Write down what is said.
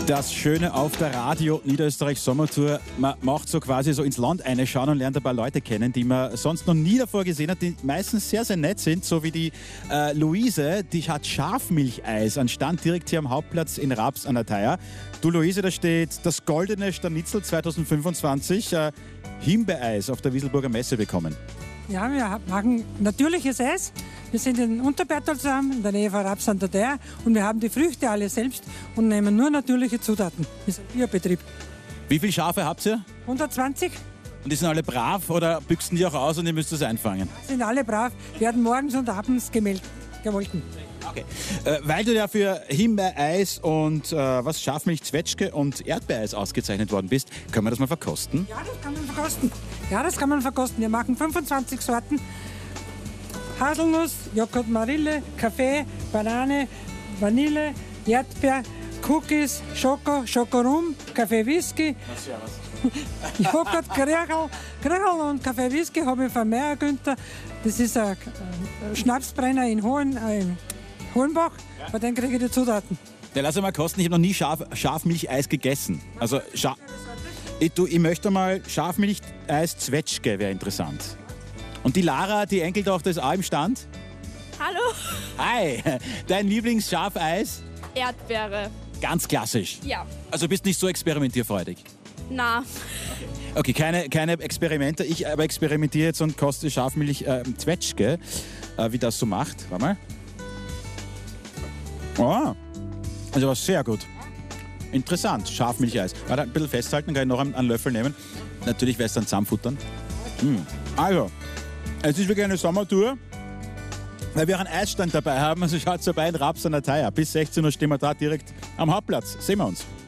Das Schöne auf der Radio Niederösterreich Sommertour, man macht so quasi so ins Land reinschauen und lernt ein paar Leute kennen, die man sonst noch nie davor gesehen hat, die meistens sehr, sehr nett sind, so wie die Luise, die hat Schafmilcheis an Stand direkt hier am Hauptplatz in Raps an der Thaya. Du Luise, da steht das goldene Sternitzel 2025, Himbeereis auf der Wieselburger Messe bekommen. Ja, wir machen natürliches Eis. Wir sind in Unterbertal zusammen, in der Nähe von Raps an der Thaya, und wir haben die Früchte alle selbst und nehmen nur natürliche Zutaten. Das ist ein Biobetrieb. Wie viele Schafe habt ihr? 120 Und die sind alle brav oder büchsen die auch aus und ihr müsst das einfangen? sind alle brav, werden morgens und abends gemolken. Okay. Weil du ja für Himbeereis und Schafmilch, Zwetschge und Erdbeereis ausgezeichnet worden bist, können wir das mal verkosten? Ja, das kann man verkosten. Wir machen 25 Sorten. Haselnuss, Joghurt, Marille, Kaffee, Banane, Vanille, Erdbeer, Cookies, Schokorum, Kaffee Whisky, Joghurt, Krechel und Kaffee Whisky habe ich von Meier Günther. Das ist ein Schnapsbrenner in Hohenbach, bei dem kriege ich die Zutaten. Ja, lass mal kosten, ich habe noch nie Schafmilcheis gegessen. Also ich möchte mal Schafmilcheis Zwetschge, wäre interessant. Und die Lara, die Enkeltochter, ist auch im Stand. Hallo. Hi, dein Lieblingsschafeis? Erdbeere. Ganz klassisch. Ja. Also bist nicht so experimentierfreudig. Na. Okay, keine Experimente. Ich aber experimentiere jetzt und koste Schafmilch Zwetschge, wie das so macht. Warte mal. Oh, also war sehr gut. Interessant, Schafmilcheis. Warte, ein bisschen festhalten, kann ich noch einen Löffel nehmen. Natürlich werde ich es dann zusammenfuttern. Also, es ist wirklich eine Sommertour, weil wir auch einen Eisstand dabei haben. Also schaut vorbei in Raps an der Thaya. Bis 16 Uhr stehen wir da direkt am Hauptplatz. Sehen wir uns.